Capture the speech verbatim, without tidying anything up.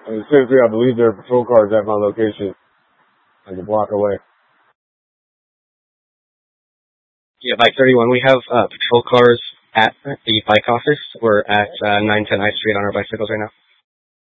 And seriously, I believe there are patrol cars at my location, like a block away. Yeah, Bike thirty-one, we have uh, patrol cars at the bike office. We're at uh, nine ten High Street on our bicycles right now.